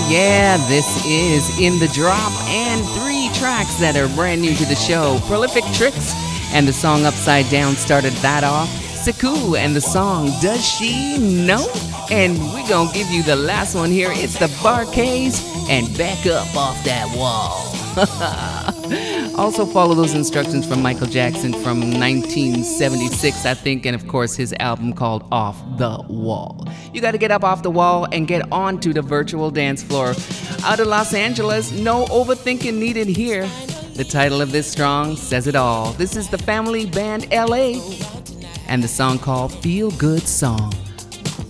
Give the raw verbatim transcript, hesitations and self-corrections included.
Yeah, this is In the Drop, and three tracks that are brand new to the show. Prolific Tricks and the song Upside Down started that off. Sekou and the song Does She Know? And we're gonna give you the last one here. It's the Bar-Kays and Back Up Off That Wall. Also follow those instructions from Michael Jackson from nineteen seventy-six, I think, and of course his album called Off the Wall. You got to get up off the wall and get onto the virtual dance floor. Out of Los Angeles, no overthinking needed here. The title of this song says it all. This is the family band L A and the song called Feel Good Song.